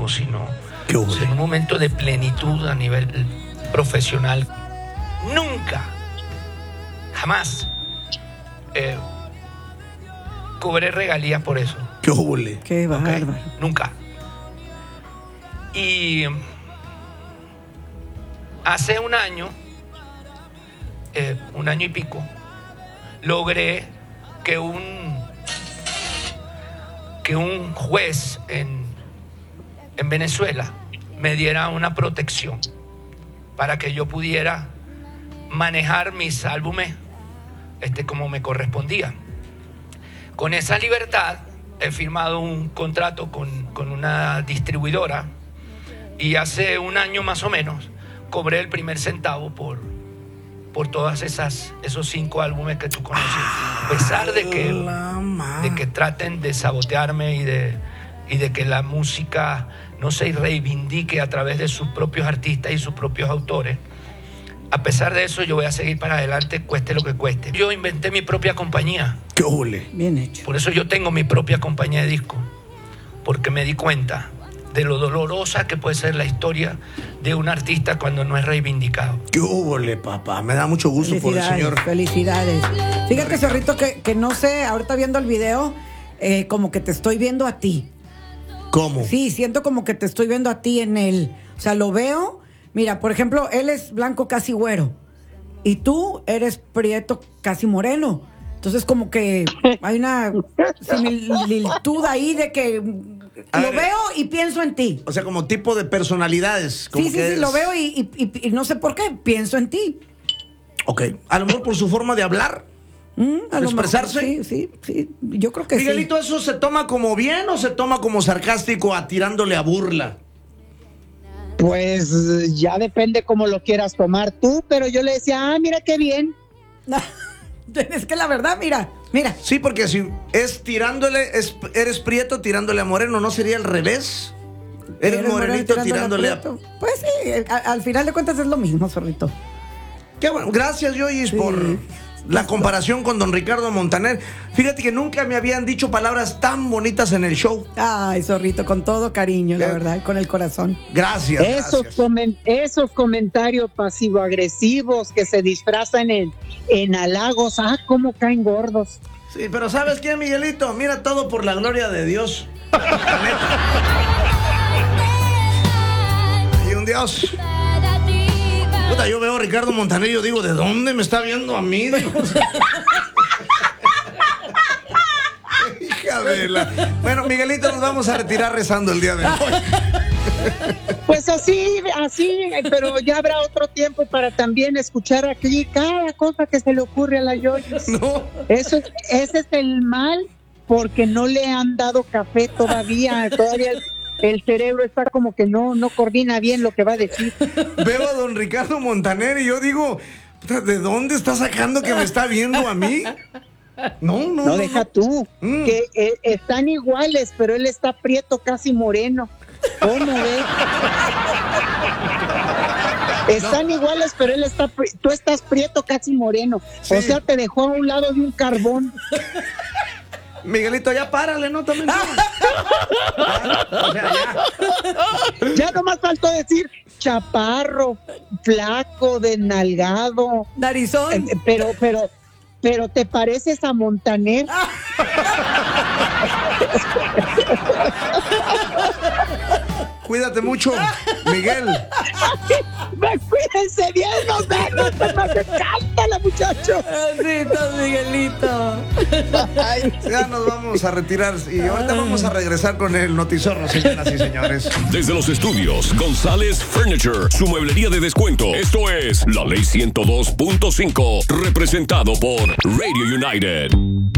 sino en un momento de plenitud a nivel profesional. Nunca, jamás cobré regalías por eso. ¡Qué óvole! ¡Qué bárbaro! ¿Okay? Nunca. Y hace un año y pico, logré que un juez en Venezuela me diera una protección para que yo pudiera manejar mis álbumes como me correspondía. Con esa libertad he firmado un contrato con una distribuidora y hace un año más o menos cobré el primer centavo por todas esos 5 álbumes que tú conoces, a pesar de que traten de sabotearme y de que la música no se reivindique a través de sus propios artistas y sus propios autores. A pesar de eso, yo voy a seguir para adelante, cueste lo que cueste. Yo inventé mi propia compañía. ¡Qué óvole! Bien hecho. Por eso yo tengo mi propia compañía de discos, porque me di cuenta de lo dolorosa que puede ser la historia de un artista cuando no es reivindicado. ¡Qué óvole, papá! Me da mucho gusto por el señor. Felicidades. Fíjate, Zorrito, que no sé, ahorita viendo el video, como que te estoy viendo a ti. ¿Cómo? Sí, siento como que te estoy viendo a ti en él. O sea, lo veo. Mira, por ejemplo, él es blanco casi güero y tú eres prieto casi moreno. Entonces como que hay una similitud ahí de que lo veo y pienso en ti. O sea, como tipo de personalidades. Como sí, lo veo y no sé por qué, pienso en ti. Ok, a lo mejor por su forma de hablar, a lo expresarse. Mejor, sí, yo creo que Miguelito, sí. ¿eso se toma como bien o se toma como sarcástico, tirándole a burla? Pues ya depende cómo lo quieras tomar tú, pero yo le decía, mira qué bien. Es que la verdad, mira. Sí, porque si es tirándole, eres prieto tirándole a moreno, ¿no sería al revés? Eres morenito tirándole a... Pues sí, al final de cuentas es lo mismo, Zorrito. Qué bueno, gracias, Yoyis, por la comparación con don Ricardo Montaner. Fíjate que nunca me habían dicho palabras tan bonitas en el show. Ay, Zorrito, con todo cariño, la verdad, con el corazón. Gracias. Esos comentarios pasivo-agresivos que se disfrazan en halagos, cómo caen gordos. Sí, pero ¿sabes qué, Miguelito? Mira, todo por la gloria de Dios. Y un Dios. Puta, yo veo a Ricardo Montaner y yo digo, ¿de dónde me está viendo a mí? Hija de la... Bueno, Miguelito, nos vamos a retirar rezando el día de hoy. Pues así, pero ya habrá otro tiempo para también escuchar aquí cada cosa que se le ocurre a la Yoyis. No. Ese es el mal, porque no le han dado café todavía el cerebro está como que no coordina bien lo que va a decir. Veo a don Ricardo Montaner y yo digo, ¿de dónde está sacando que me está viendo a mí? No, deja tú, que están iguales, pero él está prieto casi moreno. ¿Cómo ves? Están iguales, pero tú estás prieto casi moreno. Sí. O sea, te dejó a un lado de un carbón. Miguelito, ya párale, ¿no? También. Ya nomás faltó decir chaparro, flaco, desnalgado. Narizón. Pero te pareces a Montaner. Cuídate mucho, Miguel. Cuídense bien, nos vemos. Cántala, muchacho. Besitos, Miguelito. Ya nos vamos a retirar y ahorita vamos a regresar con el notizorro, señoras y señores. Desde los estudios González Furniture, su mueblería de descuento. Esto es La Ley 102.5, representado por Radio United.